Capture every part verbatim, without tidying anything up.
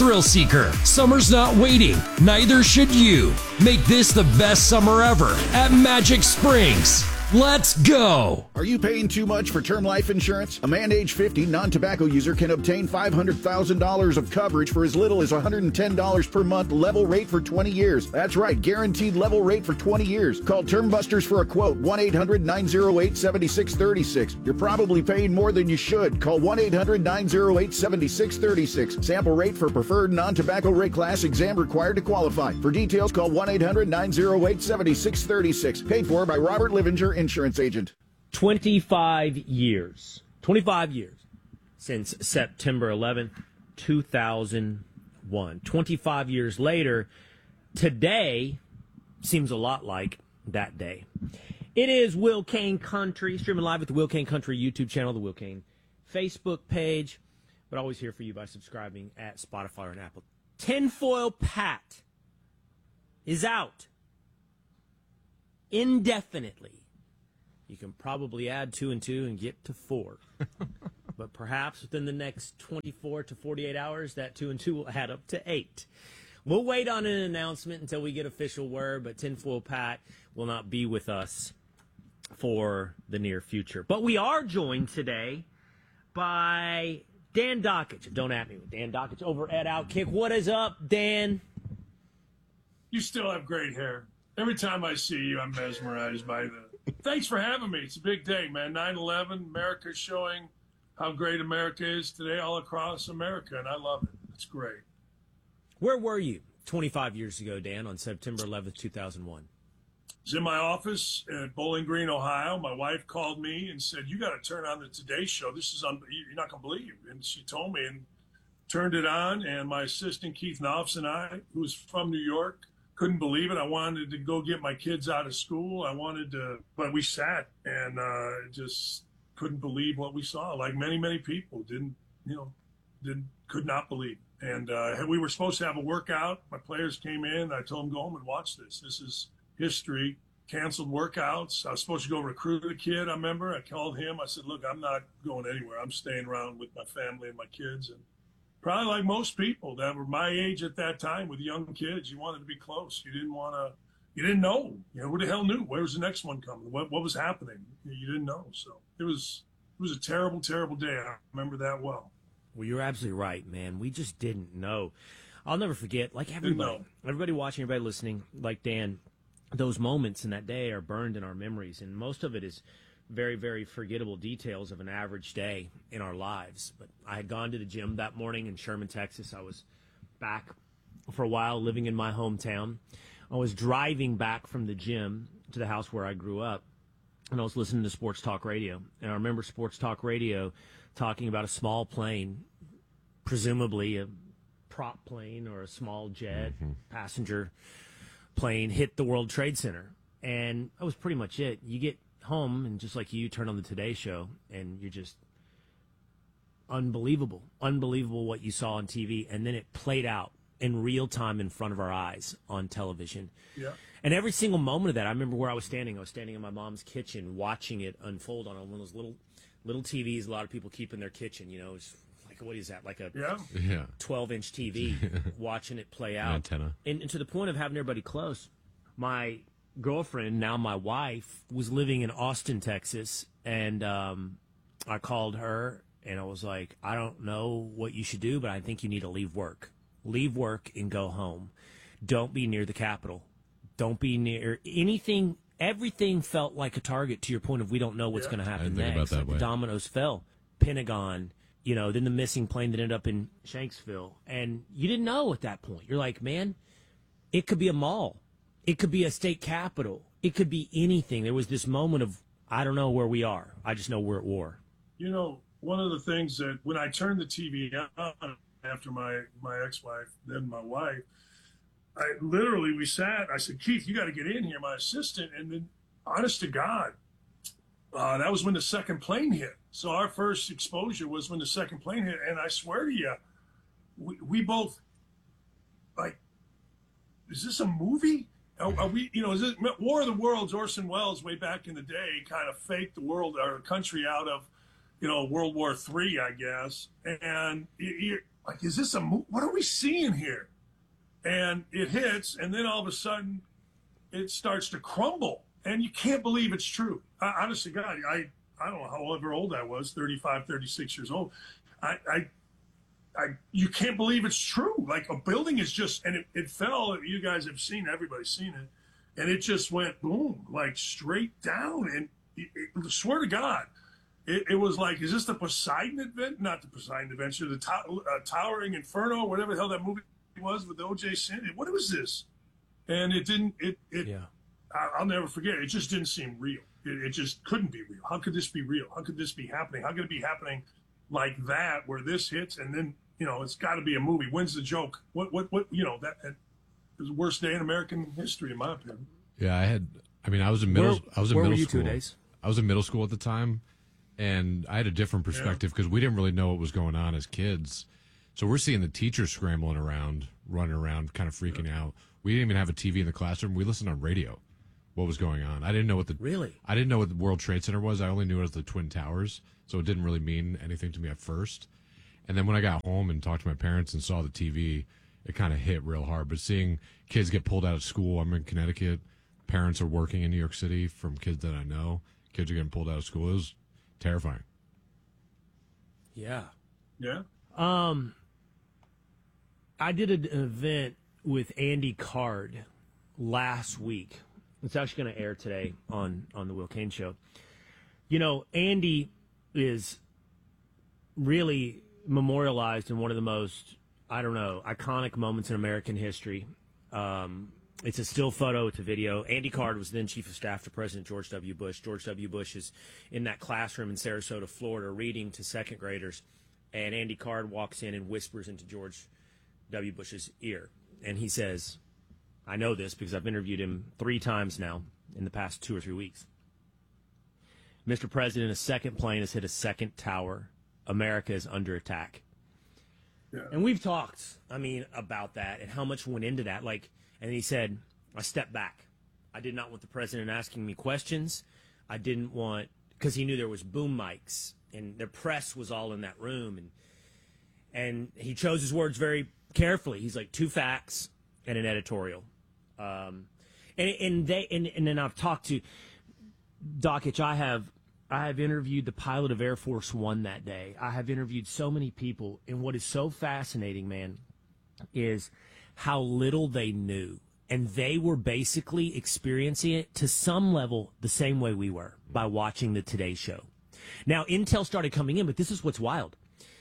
thrill seeker. Summer's not waiting. Neither should you. Make this the best summer ever at Magic Springs. Let's go! Are you paying too much for term life insurance? A man age fifty, non-tobacco user can obtain five hundred thousand dollars of coverage for as little as one hundred ten dollars per month, level rate for twenty years. That's right, guaranteed level rate for twenty years. Call Term Busters for a quote, one eight hundred nine oh eight seven six three six. You're probably paying more than you should. Call one eight hundred nine oh eight seven six three six. Sample rate for preferred non-tobacco rate class, exam required to qualify. For details, call one eight hundred nine oh eight seven six three six. Paid for by Robert Livinger, insurance agent. twenty-five years. twenty-five years since September eleventh, two thousand one. twenty-five years later, today seems a lot like that day. It is Will Kane Country, streaming live at the Will Kane Country YouTube channel, the Will Kane Facebook page, but always here for you by subscribing at Spotify or an Apple. Tinfoil Pat is out indefinitely. You can probably add two and two and get to four. But perhaps within the next twenty-four to forty-eight hours, that two and two will add up to eight. We'll wait on an announcement until we get official word, but Tinfoil Pat will not be with us for the near future. But we are joined today by Dan Dakich. Don't at me with Dan Dakich over at Outkick. What is up, Dan? You still have great hair. Every time I see you, I'm mesmerized by the... Thanks for having me. It's a big day, man. nine eleven, America's showing how great America is today all across America, and I love it. It's great. Where were you twenty-five years ago, Dan, on September eleventh, two thousand one? I was in my office at Bowling Green, Ohio. My wife called me and said, you got to turn on the Today Show. This is, un- you're not going to believe. And she told me and turned it on, and my assistant, Keith Knopfs, and I, who's from New York, couldn't believe it. I wanted to go get my kids out of school. I wanted to, but we sat and uh, just couldn't believe what we saw. Like many, many people didn't, you know, didn't, could not believe. And uh, we were supposed to have a workout. My players came in. I told them, go home and watch this. This is history. Canceled workouts. I was supposed to go recruit a kid. I remember I called him. I said, look, I'm not going anywhere. I'm staying around with my family and my kids. And probably like most people that were my age at that time with young kids, you wanted to be close. You didn't want to, you didn't know. You know, who the hell knew? Where was the next one coming? What what was happening? You didn't know. So it was it was a terrible, terrible day. I remember that well. Well, you're absolutely right, man. We just didn't know. I'll never forget, like everybody, everybody watching, everybody listening, like Dan, those moments in that day are burned in our memories, and most of it is very, very forgettable details of an average day in our lives. But I had gone to the gym that morning in Sherman, Texas. I was back for a while living in my hometown. I was driving back from the gym to the house where I grew up, and I was listening to sports talk radio. And I remember sports talk radio talking about a small plane, presumably a prop plane or a small jet, mm-hmm. passenger plane, hit the World Trade Center. And that was pretty much it. You get home, and just like you, turn on the Today Show, and you're just unbelievable, unbelievable what you saw on T V, and then it played out in real time in front of our eyes on television. Yeah. And every single moment of that, I remember where I was standing. I was standing in my mom's kitchen watching it unfold on one of those little little T Vs a lot of people keep in their kitchen, you know, it's like, what is that, like a yeah. twelve-inch T V, watching it play out. An antenna. And, and to the point of having everybody close, my girlfriend, now my wife, was living in Austin, Texas, and um, I called her, and I was like, I don't know what you should do, but I think you need to leave work. Leave work and go home. Don't be near the Capitol. Don't be near anything. Everything felt like a target, to your point of we don't know what's yeah. going to happen next. Like the dominoes fell. Pentagon, you know, then the missing plane that ended up in Shanksville. And you didn't know at that point. You're like, man, it could be a mall. It could be a state capitol. It could be anything. There was this moment of, I don't know where we are. I just know we're at war. You know, one of the things that when I turned the T V on after my, my ex-wife, then my wife, I literally, we sat, I said, Keith, you got to get in here, my assistant. And then, honest to God, uh, that was when the second plane hit. So our first exposure was when the second plane hit. And I swear to you, we, we both, like, is this a movie? Are, are we, you know, is it War of the Worlds? Orson Welles, way back in the day, kind of faked the world or country out of, you know, World War Three, I guess. And you, you're like, like, is this a mo- what are we seeing here? And it hits, and then all of a sudden, it starts to crumble, and you can't believe it's true. I, honestly, God, I I don't know however old I was, thirty-five, thirty-six years old. I, I, I you can't believe it's true. Like a building is just, and it, it fell. You guys have seen, everybody's seen it, and it just went boom, like straight down. And it, it, swear to God, it, it was like, is this the Poseidon Adventure? Not the Poseidon Adventure, the to, uh, Towering Inferno, whatever the hell that movie was with O J Simpson. What was this? And it didn't. It. it Yeah. I, I'll never forget. It just didn't seem real. It, it just couldn't be real. How could this be real? How could this be happening? How could it be happening like that, where this hits and then you know it's got to be a movie? When's the joke? What? What? What? You know that. that was the worst day in American history, in my opinion. Yeah, I had. I mean, I was in middle. Where, I was in where middle were you school. two days? I was in middle school at the time, and I had a different perspective because yeah. we didn't really know what was going on as kids. So we're seeing the teachers scrambling around, running around, kind of freaking yeah. out. We didn't even have a T V in the classroom. We listened on radio. What was going on? I didn't know what the really. I didn't know what the World Trade Center was. I only knew it as the Twin Towers, so it didn't really mean anything to me at first. And then when I got home and talked to my parents and saw the T V, it kind of hit real hard. But seeing kids get pulled out of school, I'm in Connecticut. Parents are working in New York City from kids that I know. Kids are getting pulled out of school. It was terrifying. Yeah. Yeah. Um, I did an event with Andy Card last week. It's actually going to air today on, on the Will Cain Show. You know, Andy is really memorialized in one of the most, I don't know, iconic moments in American history. Um, it's a still photo. It's a video. Andy Card was then chief of staff to President George W. Bush. George W. Bush is in that classroom in Sarasota, Florida, reading to second graders. And Andy Card walks in and whispers into George W. Bush's ear. And he says, I know this because I've interviewed him three times now in the past two or three weeks. Mister President, a second plane has hit a second tower. America is under attack. Yeah. And we've talked, I mean, about that and how much went into that. Like, and he said, I stepped back. I did not want the president asking me questions. I didn't want, because he knew there was boom mics and the press was all in that room. And and he chose his words very carefully. He's like, two facts and an editorial. Um, and and they and, and then I've talked to Doc Hitch. I have I have interviewed the pilot of Air Force One that day. I have interviewed so many people, and what is so fascinating, man, is how little they knew, and they were basically experiencing it to some level the same way we were by watching the Today Show. Now, intel started coming in, but this is what's wild.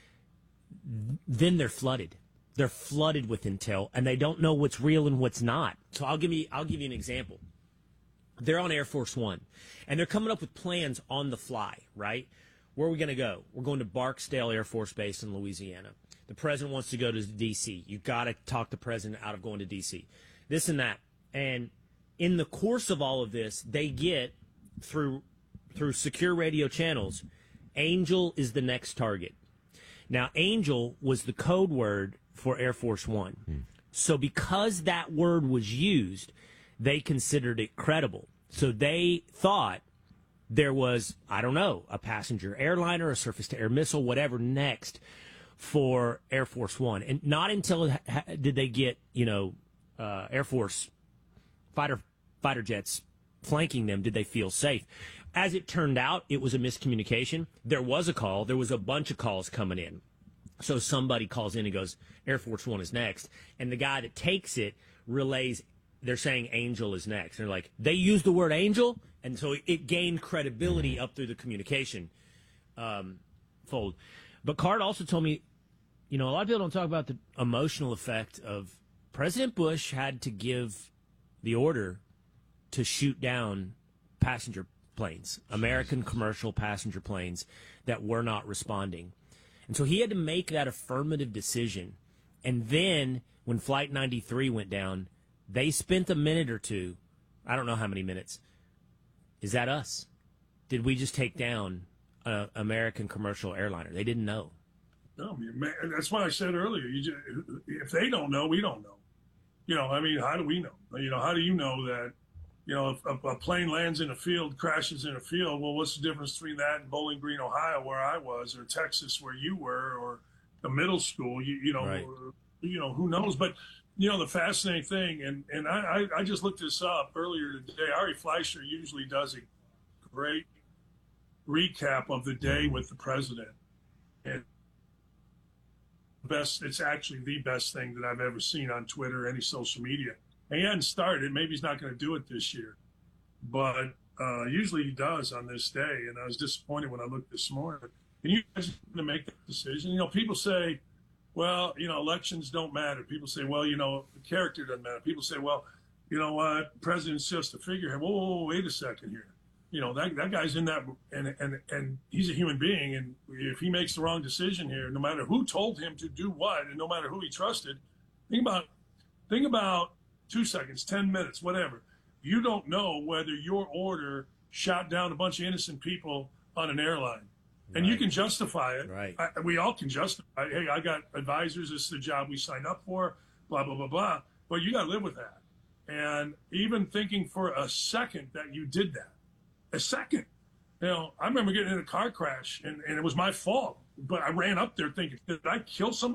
Then they're flooded. They're flooded with intel, and they don't know what's real and what's not. So I'll give you I'll give you an example. They're on Air Force One, and they're coming up with plans on the fly, right? Where are we going to go? We're going to Barksdale Air Force Base in Louisiana. The president wants to go to D C. You've got to talk the president out of going to D C. This and that. And in the course of all of this, they get, through through secure radio channels, Angel is the next target. Now, Angel was the code word for Air Force One. Hmm. So because that word was used, they considered it credible. So they thought there was, I don't know, a passenger airliner, a surface-to-air missile, whatever, next for Air Force One. And not until did they get, you know, uh, Air Force fighter fighter jets flanking them did they feel safe. As it turned out, it was a miscommunication. There was a call. There was a bunch of calls coming in. So somebody calls in and goes, Air Force One is next. And the guy that takes it relays, they're saying Angel is next. And they're like, they used the word Angel? And so it gained credibility up through the communication um, fold. But Card also told me, you know, a lot of people don't talk about the emotional effect of President Bush had to give the order to shoot down passenger planes, American commercial passenger planes that were not responding. And so he had to make that affirmative decision. And then when Flight ninety-three went down, they spent a minute or two, I don't know how many minutes. Is that us? Did we just take down an American commercial airliner? They didn't know. No, man, that's why I said earlier, you just, if they don't know, we don't know. You know, I mean, how do we know? You know, how do you know that, you know, if a, a plane lands in a field, crashes in a field, well, what's the difference between that and Bowling Green, Ohio, where I was, or Texas, where you were, or a middle school. You, you know, Right. you know, who knows? But you know, the fascinating thing, and and I, I I just looked this up earlier today. Ari Fleischer usually does a great recap of the day with the president, and best. It's actually the best thing that I've ever seen on Twitter, any social media. And he hadn't started. Maybe he's not going to do it this year, but uh, usually he does on this day. And I was disappointed when I looked this morning. Can you imagine to make that decision? You know, people say, well, you know, elections don't matter. People say, well, you know, the character doesn't matter. People say, well, you know what, president's just a figurehead. Whoa, whoa, whoa, wait a second here. You know, that that guy's in that, and and and he's a human being. And if he makes the wrong decision here, no matter who told him to do what, and no matter who he trusted, think about, think about two seconds, ten minutes, whatever. You don't know whether your order shot down a bunch of innocent people on an airline. And Right. you can justify it. Right. I, we all can justify it. Hey, I got advisors. This is the job we signed up for, blah, blah, blah, blah. But you got to live with that. And even thinking for a second that you did that, a second. You know, I remember getting in a car crash, and, and it was my fault. But I ran up there thinking, did I kill somebody?